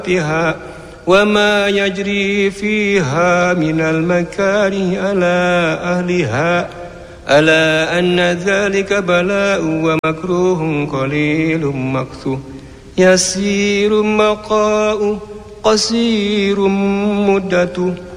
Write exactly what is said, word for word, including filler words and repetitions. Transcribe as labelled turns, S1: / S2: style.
S1: وما يجري فيها من المكاره على أهلها ألا أن ذلك بلاء ومكروه قليل مكث يسير بقاء قصير مدة